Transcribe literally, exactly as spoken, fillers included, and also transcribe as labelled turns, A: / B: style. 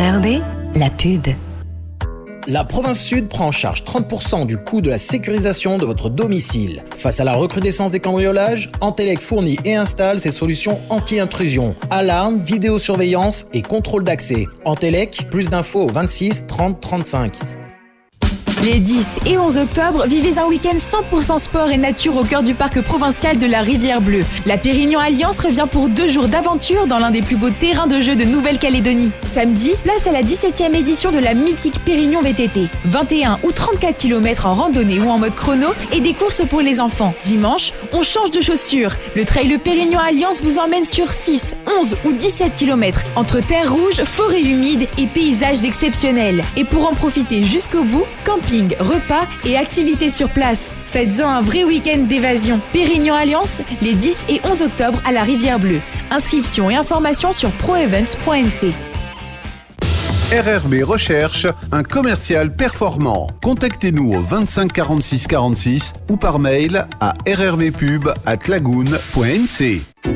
A: R R B, la pub.
B: La province Sud prend en charge trente pour cent du coût de la sécurisation de votre domicile. Face à la recrudescence des cambriolages, Antelec fournit et installe ses solutions anti-intrusion, alarme, vidéosurveillance et contrôle d'accès. Antelec, plus d'infos au vingt-six trente trente-cinq.
C: Les dix et onze octobre, vivez un week-end cent pour cent sport et nature au cœur du parc provincial de la Rivière Bleue. La Pérignon Alliance revient pour deux jours d'aventure dans l'un des plus beaux terrains de jeu de Nouvelle-Calédonie. Samedi, place à la dix-septième édition de la mythique Pérignon V T T. vingt et un ou trente-quatre kilomètres en randonnée ou en mode chrono et des courses pour les enfants. Dimanche, on change de chaussures. Le trail Pérignon Alliance vous emmène sur six, onze ou dix-sept kilomètres entre terre rouge, forêt humide et paysages exceptionnels. Et pour en profiter jusqu'au bout, camping, repas et activités sur place. Faites-en un vrai week-end d'évasion. Pérignon Alliance, les dix et onze octobre à la Rivière Bleue. Inscriptions et informations sur proevents point n c.
D: R R B recherche un commercial performant. Contactez-nous au vingt-cinq quarante-six quarante-six ou par mail à r r b pub arobase lagoon point n c.